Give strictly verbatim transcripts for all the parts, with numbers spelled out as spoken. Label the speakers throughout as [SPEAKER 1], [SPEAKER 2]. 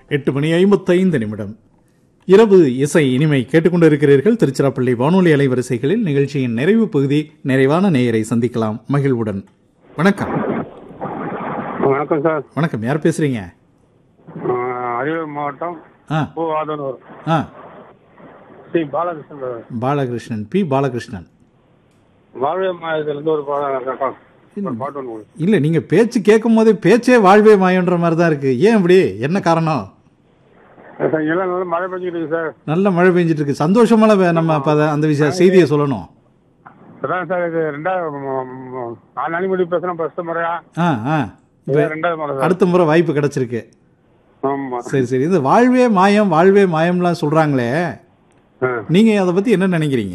[SPEAKER 1] எட்டு மணி ஐம்பத்தைந்து நிமிடம் இரவு இசை இனிமை கேட்டுக்கொண்டிருக்கிறீர்கள். திருச்சிராப்பள்ளி வானொலி அலைவரிசைகளில் நிகழ்ச்சியின் நிறைவு பகுதி. நிறைவான நேயரை சந்திக்கலாம் மகிழ்வுடன். வணக்கம்.
[SPEAKER 2] வணக்கம் சார்.
[SPEAKER 1] வணக்கம். யார் பேசுறீங்க?
[SPEAKER 2] அரியலூர் மாவட்டம்
[SPEAKER 1] ஆ
[SPEAKER 2] பூவாதனூர்
[SPEAKER 1] ஆ
[SPEAKER 2] ஸ்ரீ பாலகிருஷ்ணன்.
[SPEAKER 1] பாலகிருஷ்ணன். பி பாலகிருஷ்ணன்.
[SPEAKER 2] வாழ்வே மாயத்திலிருந்து ஒரு பாட்டு ஒன்று.
[SPEAKER 1] இல்லை, நீங்கள் பேச்சு கேட்கும் போதே பேச்சே வாழ்வே மாயன்ற மாதிரி தான் இருக்கு. ஏன் அப்படி? என்ன காரணம்?
[SPEAKER 2] எல்லாம் நல்லா மழை பெஞ்சிட்டு இருக்கு சார்.
[SPEAKER 1] நல்ல மழை பெஞ்சிட்டு இருக்கு. சந்தோஷமான வே- நம்ம அப்போ அந்த விஷயம் செய்தியை சொல்லணும்.
[SPEAKER 2] அதான் சார், இது ரெண்டாவது நாலு நாளைக்கு முன்னாடி பேசுகிறோம் ஃபர்ஸ்ட் முறையா.
[SPEAKER 1] ஆ ஆ இப்போ
[SPEAKER 2] ரெண்டாவது முறை சார்.
[SPEAKER 1] அடுத்த முறை வாய்ப்பு கிடைச்சிருக்கு.
[SPEAKER 2] ஆமாம்.
[SPEAKER 1] சரி சரி. இது வாழ்வே மாயம் வாழ்வே மாயம்லாம் சொல்கிறாங்களே,
[SPEAKER 2] ஆ.
[SPEAKER 1] நீங்கள் அதை பற்றி என்ன நினைக்கிறீங்க?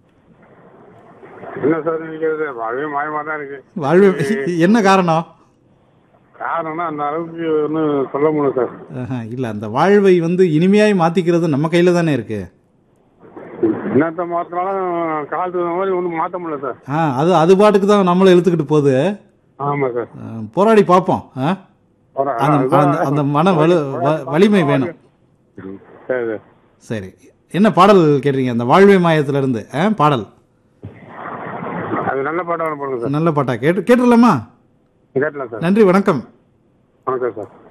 [SPEAKER 2] என்ன சார் நினைக்கிறது? வாழ்வே மாயமாக தான் இருக்கு.
[SPEAKER 1] வாழ்வே என்ன காரணம்?
[SPEAKER 2] காரணம்னா அந்த அளவுக்கு ஒன்றும் சொல்ல முடியும் சார்.
[SPEAKER 1] இல்லை, அந்த வாழ்வை வந்து இனிமையாய் மாற்றிக்கிறது நம்ம கையில் தானே இருக்கு.
[SPEAKER 2] என்னத்தை மாற்றினாலும் காலத்துக்கு தகுந்த மாதிரி ஒன்றும் மாற்ற முடியல சார்.
[SPEAKER 1] ஆ அது அது பாட்டுக்கு தான் நம்மளை இழுத்துக்கிட்டு போகுது.
[SPEAKER 2] ஆமாம் சார்.
[SPEAKER 1] ஆ, போராடி பார்ப்போம். ஆ
[SPEAKER 2] ஒரு-
[SPEAKER 1] அந்த
[SPEAKER 2] அதுதான்
[SPEAKER 1] அந்த- அந்த மன வலு வ- வலிமை வேணும்.
[SPEAKER 2] சரி சார்.
[SPEAKER 1] சரி, என்ன பாடல் கேட்டீங்க? அந்த வாழ்வே மாயத்துல இருந்து ஆ, பாடல்
[SPEAKER 2] அது நல்ல பாட்டாக போடுங்க சார்.
[SPEAKER 1] நல்ல பாட்டா கேட்டு கேட்டுடலாமா?
[SPEAKER 2] கேட்டலாம் சார்.
[SPEAKER 1] நன்றி, வணக்கம்.
[SPEAKER 2] வணக்கம் சார்.